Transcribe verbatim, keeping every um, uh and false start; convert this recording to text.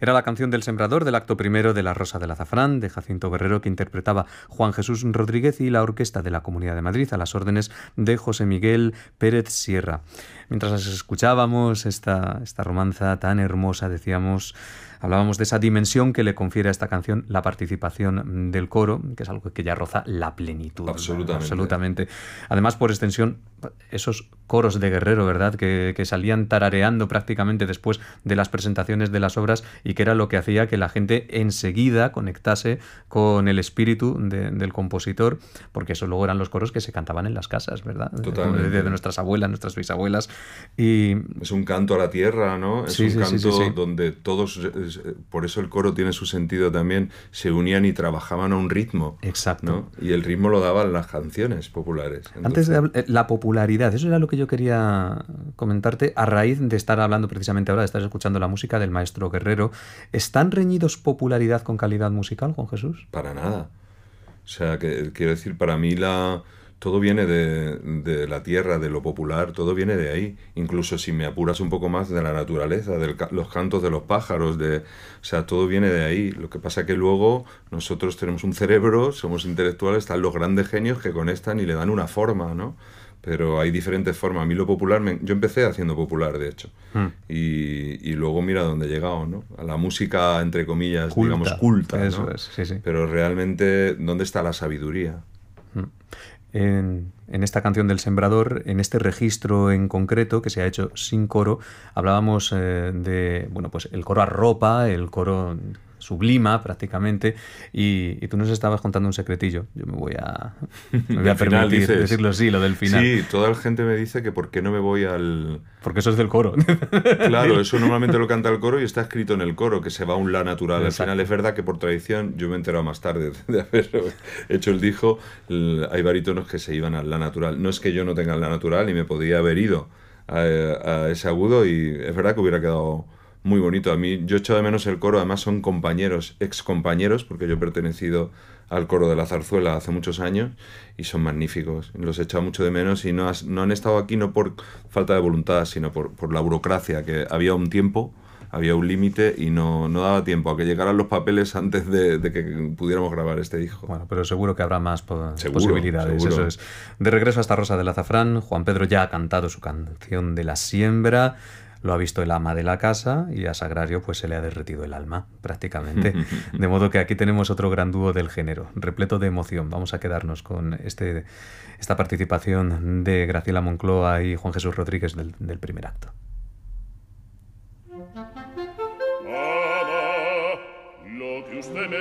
Era la canción del Sembrador del acto primero de La Rosa del Azafrán, de Jacinto Guerrero, que interpretaba Juan Jesús Rodríguez, y la Orquesta de la Comunidad de Madrid, a las órdenes de José Miguel Pérez Sierra. Mientras escuchábamos esta, esta romanza tan hermosa, decíamos... Hablábamos de esa dimensión que le confiere a esta canción la participación del coro, que es algo que ya roza la plenitud. Absolutamente. Absolutamente. Además, por extensión, esos coros de Guerrero, ¿verdad?, que, que salían tarareando prácticamente después de las presentaciones de las obras, y que era lo que hacía que la gente enseguida conectase con el espíritu de, del compositor, porque eso luego eran los coros que se cantaban en las casas, ¿verdad? Totalmente. De, de nuestras abuelas, nuestras bisabuelas. Y... Es un canto a la tierra, ¿no? Es sí, un sí, canto sí, sí, sí. donde todos... Por eso el coro tiene su sentido también. Se unían y trabajaban a un ritmo. Exacto. ¿no? Y el ritmo lo daban las canciones populares. Entonces... Antes de habl- la popularidad, eso era lo que yo quería comentarte a raíz de estar hablando precisamente ahora, de estar escuchando la música del maestro Guerrero. ¿Están reñidos popularidad con calidad musical, Juan Jesús? Para nada. O sea, que quiero decir, para mí la... todo viene de, de la tierra, de lo popular, todo viene de ahí. Incluso si me apuras un poco más, de la naturaleza, de los cantos de los pájaros, de, o sea, todo viene de ahí. Lo que pasa que luego nosotros tenemos un cerebro, somos intelectuales, están los grandes genios que conectan y le dan una forma, ¿no? Pero hay diferentes formas. A mí lo popular, me, yo empecé haciendo popular, de hecho. Mm. Y, y luego mira dónde he llegado, ¿no? A la música, entre comillas, culta. digamos, culta, Eso ¿no? es, sí, sí. Pero realmente, ¿dónde está la sabiduría? Mm. En, en esta canción del Sembrador, en este registro en concreto que se ha hecho sin coro, hablábamos eh, de, bueno, pues el coro arropa, el coro sublima prácticamente, y, y tú nos estabas contando un secretillo. Yo me voy a, me voy a permitir dices, decirlo así, lo del final. Sí, toda la gente me dice que por qué no me voy al... Porque eso es del coro. Claro, eso normalmente lo canta el coro y está escrito en el coro, que se va a un la natural. Exacto. Al final es verdad que por tradición, yo me he enterado más tarde de haber hecho el disco, hay barítonos que se iban al la natural. No es que yo no tenga el la natural y me podía haber ido a, a ese agudo, y es verdad que hubiera quedado... muy bonito. A mí, yo echo de menos el coro, además son compañeros, ex compañeros, porque yo he pertenecido al coro de la Zarzuela hace muchos años, y son magníficos. Los he echado mucho de menos, y no, has, no han estado aquí no por falta de voluntad, sino por, por la burocracia, que había un tiempo, había un límite, y no, no daba tiempo a que llegaran los papeles antes de, de que pudiéramos grabar este disco. Bueno, pero seguro que habrá más po seguro, posibilidades. Seguro. Eso es. De regreso a esta Rosa del Azafrán, Juan Pedro ya ha cantado su canción de la siembra, lo ha visto el ama de la casa, y a Sagrario pues se le ha derretido el alma, prácticamente. De modo que aquí tenemos otro gran dúo del género, repleto de emoción. Vamos a quedarnos con este, esta participación de Graciela Moncloa y Juan Jesús Rodríguez del, del primer acto. Ama, lo que usted me